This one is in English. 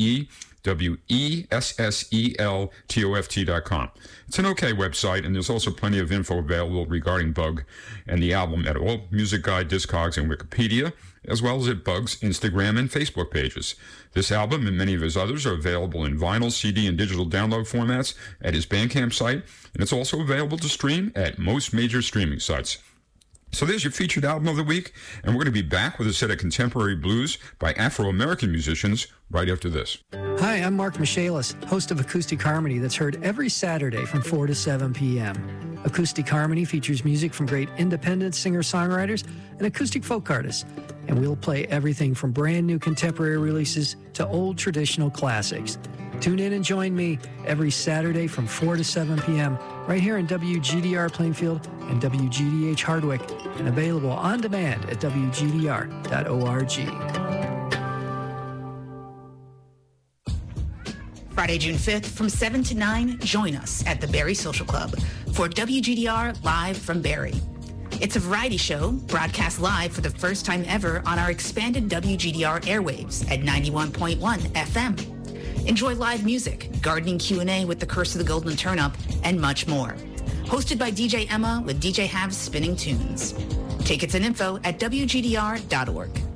WESSELTOFT.com. It's an okay website, and there's also plenty of info available regarding Bug and the album at All Music Guide, Discogs, and Wikipedia, as well as at Bug's Instagram and Facebook pages. This album and many of his others are available in vinyl, CD, and digital download formats at his Bandcamp site, and it's also available to stream at most major streaming sites. So there's your featured album of the week, and we're going to be back with a set of contemporary blues by Afro-American musicians right after this. Hi, I'm Mark Michaelis, host of Acoustic Harmony that's heard every Saturday from 4 to 7 p.m. Acoustic Harmony features music from great independent singer-songwriters and acoustic folk artists, and we'll play everything from brand new contemporary releases to old traditional classics. Tune in and join me every Saturday from 4 to 7 p.m. right here in WGDR Plainfield and WGDH Hardwick, and available on demand at WGDR.org. Friday, June 5th from 7 to 9, join us at the Barrie Social Club for WGDR Live from Barrie. It's a variety show broadcast live for the first time ever on our expanded WGDR airwaves at 91.1 FM. Enjoy live music, gardening Q&A with the Curse of the Golden Turnip, and much more. Hosted by DJ Emma with DJ Havs spinning tunes. Tickets and info at WGDR.org.